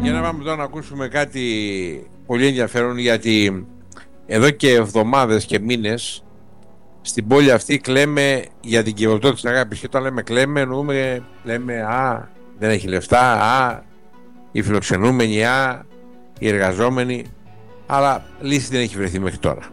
Για να πάμε τώρα να ακούσουμε κάτι πολύ ενδιαφέρον, γιατί εδώ και εβδομάδες και μήνες στην πόλη αυτή κλαίμε για την Κιβωτό της Αγάπης. Και όταν λέμε κλαίμε, εννοούμε, λέμε δεν έχει λεφτά, οι φιλοξενούμενοι, οι εργαζόμενοι, αλλά λύση δεν έχει βρεθεί μέχρι τώρα.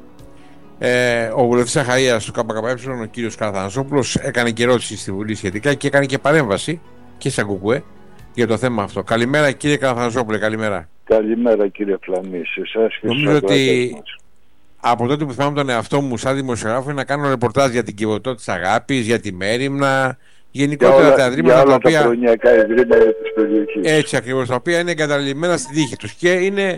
Ο βουλευτής Αχαΐας του ΚΚΕ, ο κύριος Καραθανασόπουλος, έκανε και ερώτηση στη Βουλή σχετικά και έκανε και παρέμβαση και σαν ΚΚΕ για το θέμα αυτό. Καλημέρα κύριε Καραθανασόπουλε, καλημέρα. Καλημέρα κύριε Φλαμμή, σε εσάς και νομίζω ότι από τότε που θυμάμαι τον εαυτό μου σαν δημοσιογράφο να κάνω ρεπορτάζ για την Κιβωτό της Αγάπης, για τη Μέριμνα, γενικότερα τα ιδρύματα τα οποία. Τα προνοιακά ιδρύματα της περιοχής. Έτσι ακριβώς, τα οποία είναι εγκαταλειμμένα στη τύχη τους και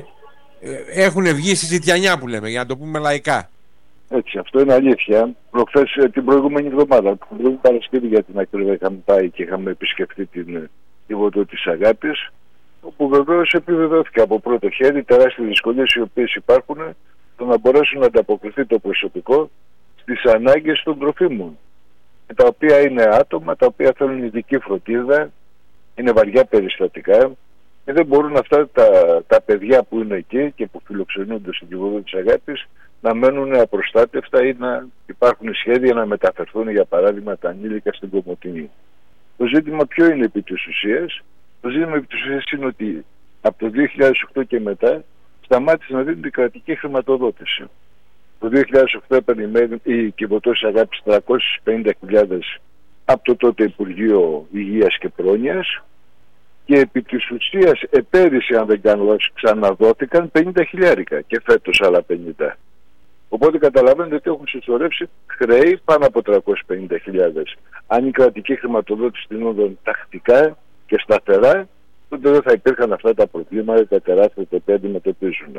έχουν βγει στη ζητιανιά που λέμε, για να το πούμε λαϊκά. Έτσι, αυτό είναι αλήθεια. Προχθές, την προηγούμενη εβδομάδα, την προηγούμενη Παρασκευή για την ακρίβεια, είχαμε πάει και είχαμε επισκεφτεί την Κιβωτό της Αγάπης, όπου βεβαίως επιβεβαιώθηκε από πρώτο χέρι τεράστιες δυσκολίες οι οποίες υπάρχουν στο να μπορέσουν να ανταποκριθεί το προσωπικό στις ανάγκες των τροφίμων. Τα οποία είναι άτομα, τα οποία θέλουν ειδική φροντίδα, είναι βαριά περιστατικά και δεν μπορούν αυτά τα παιδιά που είναι εκεί και που φιλοξενούνται στην Κιβωτό της Αγάπης να μένουν απροστάτευτα ή να υπάρχουν σχέδια να μεταφερθούν, για παράδειγμα, τα ανήλικα στην Κομοτηνή. Το ζήτημα ποιο είναι επί της ουσίας? Το ζήτημα επί της ουσίας είναι ότι από το 2008 και μετά σταμάτησε να δίνει την κρατική χρηματοδότηση. Το 2008 έπαιρνε η Κιβωτό της Αγάπης 350.000 από το τότε Υπουργείο Υγείας και Πρόνοιας και επί της ουσίας επέρυσι, αν δεν κάνω λάθος, ξαναδόθηκαν 50.000 και φέτος άλλα 50. Οπότε καταλαβαίνετε ότι έχουν συσσωρεύσει χρέη πάνω από 350.000. Αν η κρατική χρηματοδότηση δίνονταν τακτικά και σταθερά, τότε δεν θα υπήρχαν αυτά τα προβλήματα, τα τεράστια τα οποία αντιμετωπίζουν.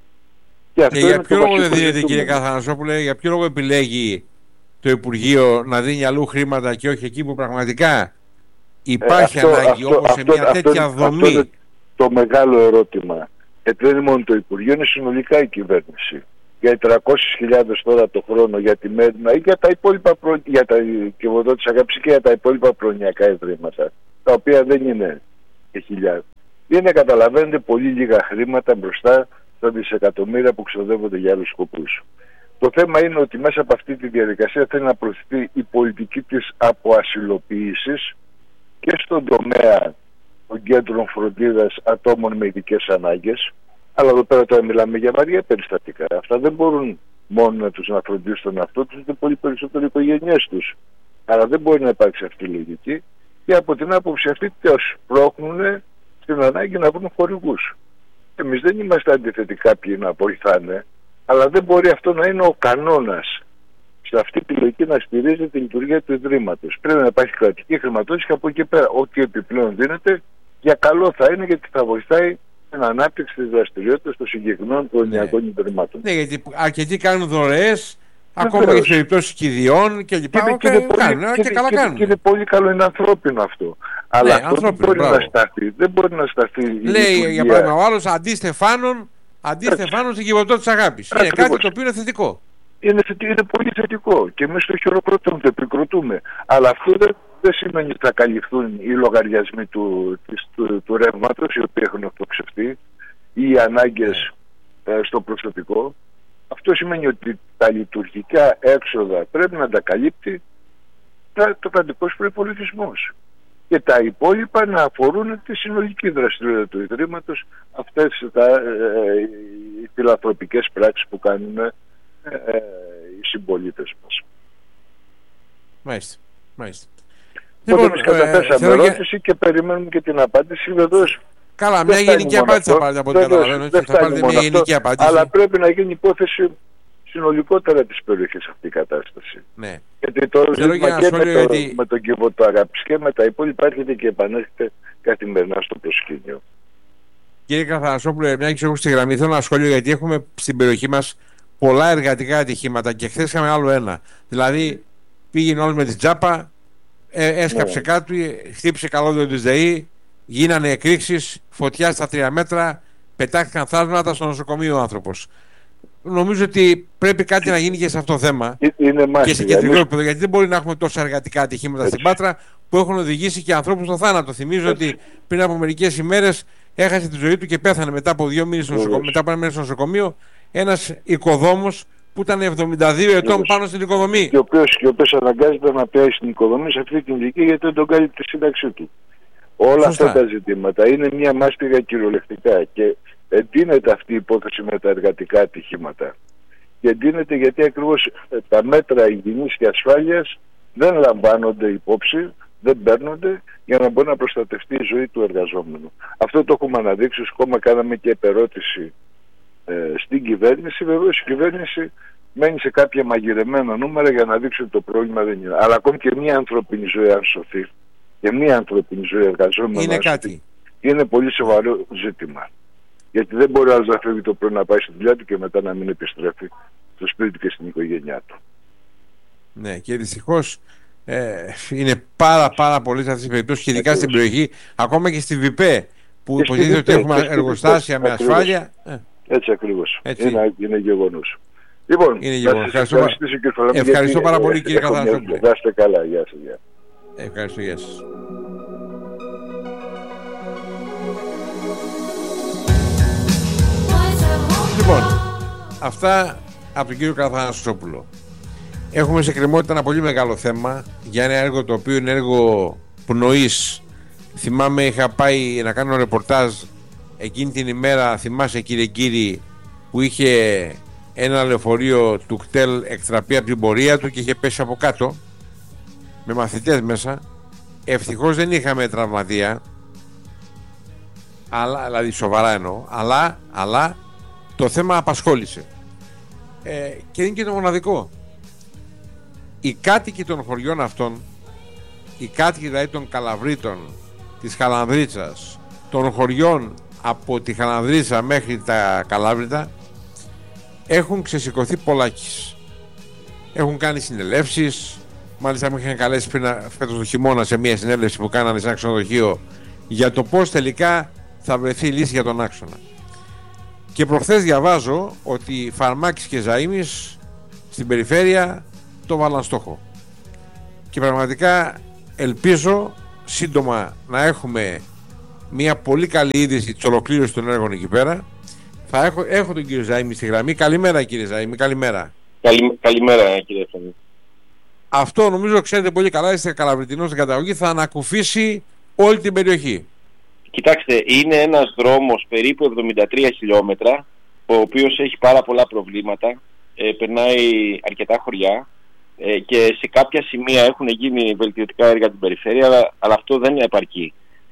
Και για ποιο λόγο δεν δίνεται, κύριε Καραθανασόπουλε, για ποιο λόγο επιλέγει το Υπουργείο να δίνει αλλού χρήματα και όχι εκεί που πραγματικά υπάρχει ανάγκη, όπως σε μια τέτοια δομή? Αυτό είναι το μεγάλο ερώτημα. Δεν είναι μόνο το Υπουργείο, είναι συνολικά η κυβέρνηση. Για οι 300.000 τώρα το χρόνο για τη Μέριμνα ή για τα υπόλοιπα για τα Κιβωτό της Αγάπης και για τα υπόλοιπα προνοιακά ιδρύματα, τα οποία δεν είναι χιλιάδες. Είναι, καταλαβαίνετε, πολύ λίγα χρήματα μπροστά στα δισεκατομμύρια που ξοδεύονται για άλλους σκοπούς. Το θέμα είναι ότι μέσα από αυτή τη διαδικασία θέλει να προωθηθεί η πολιτική της αποασυλοποίησης και στον τομέα των κέντρων φροντίδας ατόμων με ειδικές ανάγκες. Αλλά εδώ πέρα τώρα μιλάμε για βαριά περιστατικά. Αυτά δεν μπορούν μόνο τους να φροντίσουν τον εαυτό τους, είναι πολύ περισσότερο οι οικογένειές τους. Άρα δεν μπορεί να υπάρξει αυτή η λογική και από την άποψη αυτή τους πρόχνουν στην ανάγκη να βρουν χορηγούς. Εμείς δεν είμαστε αντίθετοι κάποιοι να βοηθάνε, αλλά δεν μπορεί αυτό να είναι ο κανόνας. Σε αυτή τη λογική να στηρίζει τη λειτουργία του Ιδρύματος. Πρέπει να υπάρχει κρατική χρηματοδότηση και από εκεί πέρα ό,τι επιπλέον δίνεται για καλό θα είναι, γιατί θα βοηθάει την ανάπτυξη της δραστηριότητας των συγκεκριμένων προνοιακών ιδρυμάτων. Ναι, γιατί αρκετοί κάνουν δωρεές, ακόμα και σε περιπτώσεις κηδιών και λοιπά. Και καλά κάνουν. Και είναι πολύ καλό, είναι ανθρώπινο αυτό. Αλλά αυτό δεν μπορεί να σταθεί. Δεν μπορεί να σταθεί. Λέει για παράδειγμα ο άλλος αντί Στεφάνων στην Κιβωτό της Αγάπης. Είναι κάτι το οποίο είναι θετικό. Είναι πολύ θετικό και εμείς το χειροκροτούμε, το επικροτούμε. Αλλά αυτό δεν σημαίνει ότι θα καλυφθούν οι λογαριασμοί του ρεύματος, οι οποίοι έχουν εκτοξευτεί, ή οι ανάγκες στο προσωπικό. Αυτό σημαίνει ότι τα λειτουργικά έξοδα πρέπει να τα καλύπτει το κρατικός προϋπολογισμός. Και τα υπόλοιπα να αφορούν τη συνολική δραστηριότητα του Ιδρύματος, αυτές οι φιλανθρωπικές πράξεις που κάνουν οι συμπολίτες μας. Μάλιστα. Οπότε καταθέσαμε ερώτηση και περιμένουμε και την απάντηση. Βεβαίως, καλά, μια γενική απάντηση θα πάρετε από ό,τι καταλαβαίνω. Θα πάρετε μια γενική απάντηση. Αλλά πρέπει να γίνει υπόθεση συνολικότερα της περιοχής αυτή η κατάσταση. Ναι. Γιατί το ζήτημα και με τον Κιβωτό Αγάπης και με τα υπόλοιπα έρχεται και επανέρχεται καθημερινά στο προσκήνιο. Κύριε Καραθανασόπουλε, μια και έχω στη γραμμή, θέλω ένα σχόλιο, γιατί έχουμε στην περιοχή μας πολλά εργατικά ατυχήματα και χθες είχαμε άλλο ένα. Δηλαδή πήγαινε όλος με την τζάπα, έσκαψε κάτω, χτύπησε καλώδιο της ΔΕΗ, γίνανε εκρήξεις, φωτιά στα 3 μέτρα, πετάχτηκαν θαύματα στο νοσοκομείο ο άνθρωπος. Νομίζω ότι πρέπει κάτι να γίνει και σε αυτό το θέμα. Είναι και σε κεντρικό επίπεδο, γιατί δεν μπορεί να έχουμε τόσα εργατικά ατυχήματα στην Πάτρα που έχουν οδηγήσει και ανθρώπους στο θάνατο. Θυμίζω ότι πριν από μερικές ημέρες έχασε τη ζωή του και πέθανε μετά από 2 μήνες μετά από 1 μήνα στο νοσοκομείο ένας οικοδόμος που ήταν 72 ετών πάνω στην οικοδομή. Και ο οποίος αναγκάζεται να πιάσει την οικοδομή σε αυτή την ηλικία γιατί δεν τον κάνει τη σύνταξή του. Όλα αυτά τα ζητήματα είναι μια μάστιγα κυριολεκτικά και εντείνεται αυτή η υπόθεση με τα εργατικά ατυχήματα. Και εντείνεται γιατί ακριβώς τα μέτρα υγιεινής και ασφάλειας δεν λαμβάνονται υπόψη, δεν παίρνονται για να μπορεί να προστατευτεί η ζωή του εργαζόμενου. Αυτό το έχουμε αναδείξει, ακόμα κάναμε και επερώτηση στην κυβέρνηση. Βεβαίως η κυβέρνηση μένει σε κάποια μαγειρεμένα νούμερα για να δείξει ότι το πρόβλημα δεν είναι. Αλλά ακόμη και μια ανθρώπινη ζωή αν σωθεί, και μια ανθρώπινη ζωή εργαζόμενη είναι κάτι. Είναι πολύ σοβαρό ζήτημα. Γιατί δεν μπορεί άλλος να φεύγει το πρωί να πάει στη δουλειά του και μετά να μην επιστρέφει στο σπίτι του και στην οικογένειά του. Ναι, και δυστυχώς είναι πάρα πολύ σε αυτές τις περιπτώσεις και ειδικά στην περιοχή, ακόμα και στη ΒΙΠΕ που υποτίθεται ότι έχουμε εργοστάσια με ασφάλεια. Έτσι ακριβώς. Είναι γεγονός. Λοιπόν, ευχαριστώ πάρα πολύ κύριε Καθανασόπουλε. Να είστε καλά, γεια σας. Ευχαριστώ, γεια σας. Λοιπόν, αυτά από τον κύριο Καθανασόπουλο. Έχουμε σε κρεμότητα ένα πολύ μεγάλο θέμα για ένα έργο το οποίο είναι έργο πνοής. Θυμάμαι είχα πάει να κάνω ρεπορτάζ εκείνη την ημέρα, θυμάσαι κύριε που είχε ένα λεωφορείο του κτέλ εκτραπεί από την πορεία του και είχε πέσει από κάτω με μαθητές μέσα. Ευτυχώς δεν είχαμε τραυματία, αλλά, δηλαδή σοβαρά εννοώ, αλλά το θέμα απασχόλησε και είναι και το μοναδικό. Οι κάτοικοι των χωριών αυτών, οι κάτοικοι δηλαδή των Καλαβρίτων, της Χαλανδρίτσας, των χωριών από τη Χαλανδρίτσα μέχρι τα Καλάβρητα, έχουν ξεσηκωθεί πολλάκις. Έχουν κάνει συνελεύσεις. Μάλιστα με είχαν καλέσει πριν φέτος το χειμώνα σε μια συνέλευση που κάνανε σε ένα ξενοδοχείο για το πώς τελικά θα βρεθεί λύση για τον άξονα. Και προχθές διαβάζω ότι Φαρμάκης και Ζαΐμις στην περιφέρεια το βάλαν στόχο. Και πραγματικά ελπίζω σύντομα να έχουμε μια πολύ καλή είδηση της ολοκλήρωσης των έργων εκεί πέρα. Έχω τον κύριο Ζαΐμι στη γραμμή. Καλημέρα κύριε Ζαΐμι, καλημέρα. Καλημέρα κύριε Φωνή. Αυτό νομίζω ξέρετε πολύ καλά, είστε Καλαβριτινός στην καταγωγή, θα ανακουφίσει όλη την περιοχή. Κοιτάξτε, είναι ένας δρόμος περίπου 73 χιλιόμετρα, ο οποίος έχει πάρα πολλά προβλήματα, περνάει αρκετά χωριά και σε κάποια σημεία έχουν γίνει βελτιωτικά έργα στην περιφέρεια, αλλά αυτό δεν επαρκεί.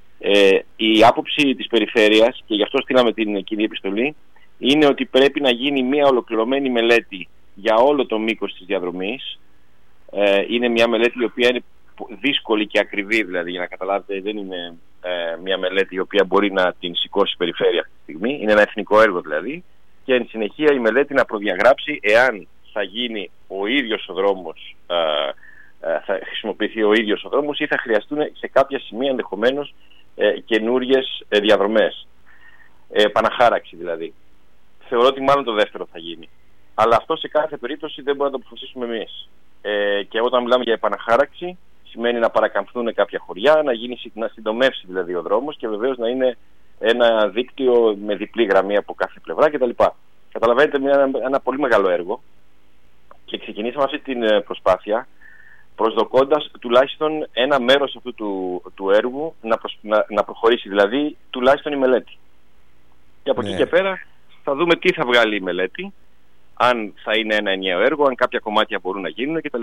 Η άποψη της περιφέρειας, και γι' αυτό στείλαμε την κοινή επιστολή, είναι ότι πρέπει να γίνει μια ολοκληρωμένη μελέτη για όλο το μήκος της διαδρομής. Είναι μια μελέτη η οποία είναι δύσκολη και ακριβή, δηλαδή για να καταλάβετε δεν είναι μια μελέτη η οποία μπορεί να την σηκώσει η περιφέρεια αυτή τη στιγμή. Είναι ένα εθνικό έργο δηλαδή, και εν συνεχεία η μελέτη να προδιαγράψει εάν θα γίνει ο ίδιος ο δρόμος, θα χρησιμοποιηθεί ο ίδιος ο δρόμος ή θα χρειαστούν σε κάποια σημεία ενδεχομένως καινούριες διαδρομές, παναχάραξη δηλαδή. Θεωρώ ότι μάλλον το δεύτερο θα γίνει, αλλά αυτό σε κάθε περίπτωση δεν μπορούμε να το αποφασίσουμε εμείς. Και όταν μιλάμε για επαναχάραξη σημαίνει να παρακαμφθούν κάποια χωριά, να συντομεύσει δηλαδή ο δρόμος και βεβαίως να είναι ένα δίκτυο με διπλή γραμμή από κάθε πλευρά κτλ. Καταλαβαίνετε, ένα πολύ μεγάλο έργο και ξεκινήσαμε αυτή την προσπάθεια προσδοκώντας τουλάχιστον ένα μέρος αυτού του έργου να προχωρήσει, δηλαδή τουλάχιστον η μελέτη. Και από εκεί και πέρα θα δούμε τι θα βγάλει η μελέτη, αν θα είναι ένα ενιαίο έργο, αν κάποια κομμάτια μπορούν να γίνουν κτλ.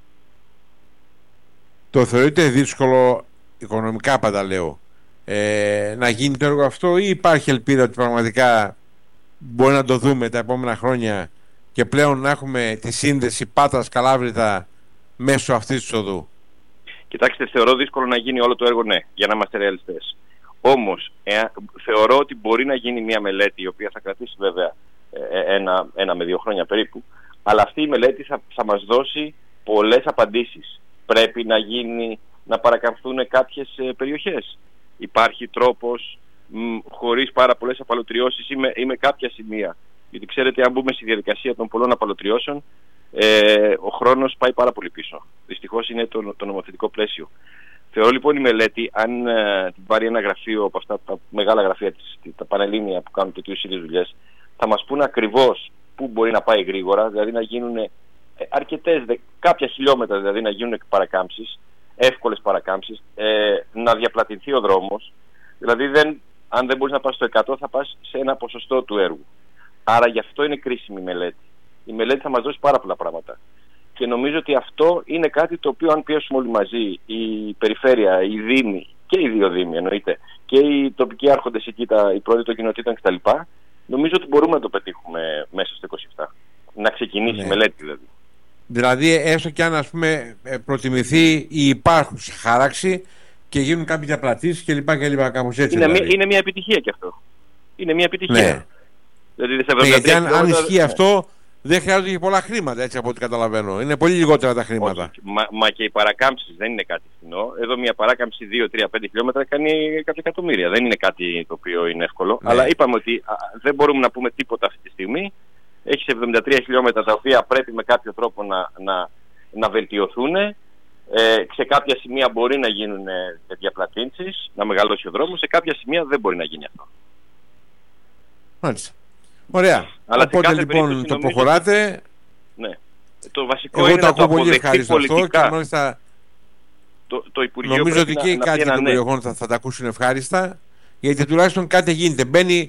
Το θεωρείτε δύσκολο οικονομικά, πάντα λέω, να γίνει το έργο αυτό, ή υπάρχει ελπίδα ότι πραγματικά μπορεί να το δούμε τα επόμενα χρόνια και πλέον να έχουμε τη σύνδεση Πάτρας Καλάβρητα μέσω αυτής της οδού? Κοιτάξτε, θεωρώ δύσκολο να γίνει όλο το έργο, ναι, για να είμαστε ρεαλιστές. Όμως, θεωρώ ότι μπορεί να γίνει μια μελέτη, η οποία θα κρατήσει βέβαια ένα με 2 χρόνια περίπου, αλλά αυτή η μελέτη θα μας δώσει πολλές απαντήσεις. Πρέπει να παρακαμφθούν κάποιες περιοχές. Υπάρχει τρόπος χωρίς πάρα πολλές απαλωτριώσεις ή με κάποια σημεία. Γιατί ξέρετε, αν μπούμε στη διαδικασία των πολλών απαλωτριώσεων, ο χρόνος πάει πάρα πολύ πίσω. Δυστυχώς είναι το νομοθετικό πλαίσιο. Θεωρώ λοιπόν η μελέτη, αν την πάρει ένα γραφείο από αυτά τα μεγάλα γραφεία, τα πανελλήνια που κάνουν τέτοιου είδους δουλειές, θα μας πούνε ακριβώς πού μπορεί να πάει γρήγορα, δηλαδή να γίνουν κάποια χιλιόμετρα, δηλαδή να γίνουν παρακάμψεις, εύκολες παρακάμψεις, να διαπλατηνθεί ο δρόμος. Δηλαδή αν δεν μπορείς να πας στο 100 θα πας σε ένα ποσοστό του έργου. Άρα γι' αυτό είναι κρίσιμη η μελέτη. Η μελέτη θα μας δώσει πάρα πολλά πράγματα. Και νομίζω ότι αυτό είναι κάτι το οποίο, αν πιέσουμε όλοι μαζί, η περιφέρεια, οι δήμοι και οι δύο δήμοι εννοείται, και οι τοπικοί άρχοντες εκεί, οι πρόεδροι των κοινοτήτων κτλ., νομίζω ότι μπορούμε να το πετύχουμε μέσα στο 27. Να ξεκινήσει η μελέτη δηλαδή. Δηλαδή, έστω και αν προτιμηθεί η υπάρχουσα χάραξη και γίνουν κάποιες διαπλατήσεις κλπ. Κάπως έτσι. Είναι μια επιτυχία και αυτό. Είναι μια επιτυχία. Ναι. Δηλαδή, γιατί αν ισχύει αυτό, δεν χρειάζονται και πολλά χρήματα, έτσι από ό,τι καταλαβαίνω. Είναι πολύ λιγότερα τα χρήματα. Μα και οι παρακάμψεις δεν είναι κάτι φθηνό. Εδώ μια παράκαμψη 2, 3, 5 χιλιόμετρα κάνει κάποια εκατομμύρια. Δεν είναι κάτι το οποίο είναι εύκολο. Ναι. Αλλά είπαμε ότι δεν μπορούμε να πούμε τίποτα αυτή τη στιγμή. Έχεις 73 χιλιόμετρα τα οποία πρέπει με κάποιο τρόπο να βελτιωθούν. Σε κάποια σημεία μπορεί να γίνουν διαπλατήνσεις, να μεγαλώσει ο δρόμος. Σε κάποια σημεία δεν μπορεί να γίνει αυτό. Μάλιστα. Ωραία. Αλλά οπότε λοιπόν το προχωράτε. Ναι. Το βασικό είναι να το αποδεχτεί πολιτικά. Και μάλιστα το Υπουργείο νομίζω ότι και οι κάτοικοι των περιοχών θα τα ακούσουν ευχάριστα, γιατί τουλάχιστον κάτι γίνεται.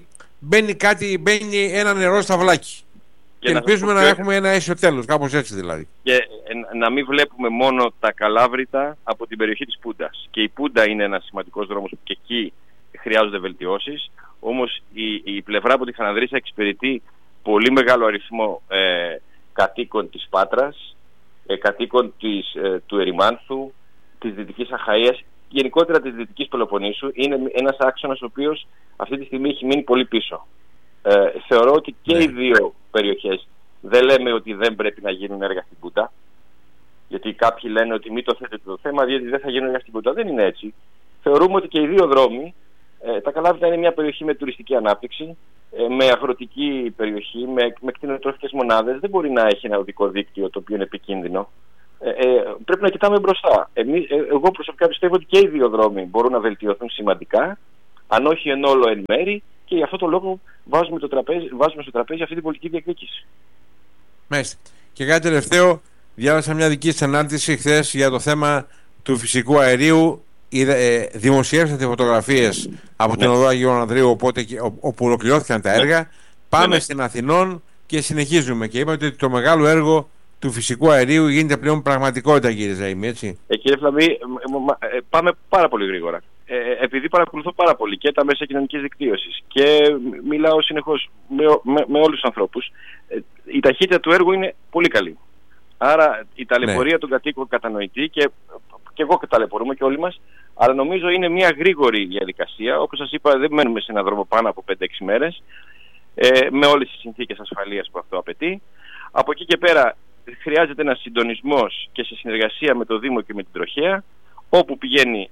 Μπαίνει ένα νερό στα βλάκι. Και ελπίζουμε να έχουμε ένα αίσιο τέλος, κάπως έτσι δηλαδή. Και να μην βλέπουμε μόνο τα Καλάβρητα από την περιοχή της Πούντας. Και η Πούντα είναι ένας σημαντικός δρόμος που και εκεί χρειάζονται βελτιώσεις. Όμως η πλευρά από τη Χανανδρίτσα εξυπηρετεί πολύ μεγάλο αριθμό κατοίκων της Πάτρας, κατοίκων του Ερημάνθου, της Δυτικής Αχαΐας, γενικότερα της Δυτικής Πελοποννήσου. Είναι ένας άξονας ο οποίος αυτή τη στιγμή έχει μείνει πολύ πίσω. Θεωρώ ότι και οι δύο περιοχές, δεν λέμε ότι δεν πρέπει να γίνουν έργα στην Πούτα, γιατί κάποιοι λένε ότι μην το θέτετε το θέμα διότι δεν θα γίνουν έργα στην Πούτα. Δεν είναι έτσι. Θεωρούμε ότι και οι δύο δρόμοι, τα Καλάβρητα είναι μια περιοχή με τουριστική ανάπτυξη, με αγροτική περιοχή, με κτηνοτροφικές μονάδες. Δεν μπορεί να έχει ένα οδικό δίκτυο το οποίο είναι επικίνδυνο. Πρέπει να κοιτάμε μπροστά. Εγώ προσωπικά πιστεύω ότι και οι δύο δρόμοι μπορούν να βελτιωθούν σημαντικά, αν όχι εν όλο εν μέρη, και γι' αυτό το λόγο βάζουμε στο τραπέζι αυτή την πολιτική διεκδίκηση. Μάλιστα. Και κάτι τελευταίο, διάβασα μια δική σας ανάρτηση χθες για το θέμα του φυσικού αερίου. Δημοσιεύσατε φωτογραφίες από την οδό Αγίου Ανδρείου, όπου ολοκληρώθηκαν τα έργα. Πάμε στην Αθηνών και συνεχίζουμε. Και είπατε ότι το μεγάλο έργο του φυσικού αερίου γίνεται πλέον πραγματικότητα, κύριε Ζαΐμη, έτσι. Κύριε Φλαβή, πάμε πάρα πολύ γρήγορα. Επειδή παρακολουθώ πάρα πολύ και τα μέσα κοινωνικής δικτύωσης και μιλάω συνεχώς με όλους τους ανθρώπους, η ταχύτητα του έργου είναι πολύ καλή. Άρα η ταλαιπωρία των κατοίκων κατανοητή και εγώ ταλαιπωρούμε και όλοι μας, αλλά νομίζω είναι μια γρήγορη διαδικασία. Όπως σας είπα, δεν μένουμε σε έναν δρόμο πάνω από 5-6 μέρες, με όλες τις συνθήκες ασφαλείας που αυτό απαιτεί. Από εκεί και πέρα χρειάζεται ένας συντονισμός και σε συνεργασία με το Δήμο και με την Τροχέα, όπου πηγαίνει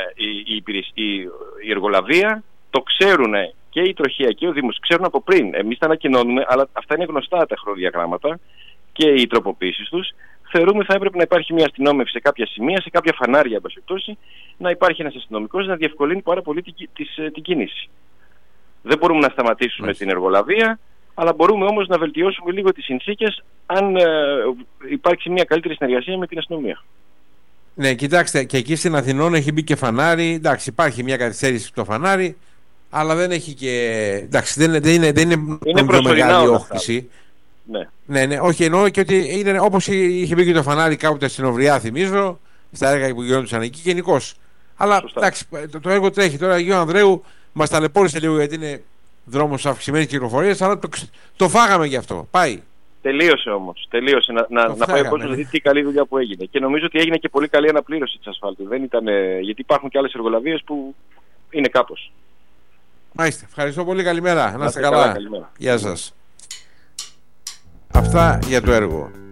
η εργολαβία. Το ξέρουν και η Τροχέα και ο Δήμος, ξέρουν από πριν. Εμείς τα ανακοινώνουμε, αλλά αυτά είναι γνωστά τα χρονοδιαγράμματα και οι τροποποίησεις τους. Θεωρούμε θα έπρεπε να υπάρχει μια αστυνόμευση σε κάποια σημεία, σε κάποια φανάρια, εν πάση περιπτώσει, να υπάρχει ένας αστυνομικός να διευκολύνει πάρα πολύ την κίνηση. Δεν μπορούμε να σταματήσουμε την εργολαβία, αλλά μπορούμε όμως να βελτιώσουμε λίγο τις συνθήκες αν υπάρξει μια καλύτερη συνεργασία με την αστυνομία. Ναι, κοιτάξτε, και εκεί στην Αθηνών έχει μπει και φανάρι. Εντάξει, υπάρχει μια καθυστέρηση στο φανάρι, αλλά δεν έχει και. Εντάξει, δεν είναι προσωρινά μεγάλη όχθηση. Ναι, όχι, εννοώ και ότι είναι όπως είχε μπει και το φανάρι κάποτε στην Οβριά, θυμίζω, στα έργα που γινόντουσαν εκεί γενικώς. Αλλά εντάξει, το έργο τρέχει τώρα. Αγίου Ανδρέου μας ταλαιπώρησε λίγο γιατί είναι δρόμος αυξημένης κυκλοφορίας, αλλά το φάγαμε γι' αυτό. Πάει. Τελείωσε όμως. Τελείωσε. Να πάει ο κόσμος να δει τι καλή δουλειά που έγινε. Και νομίζω ότι έγινε και πολύ καλή αναπλήρωση της ασφάλτου. Δεν ήταν, γιατί υπάρχουν και άλλες εργολαβίες που είναι κάπως. Μάλιστα. Ευχαριστώ πολύ. Καλημέρα. Να είστε καλά. Γεια σας. Αυτά για το έργο.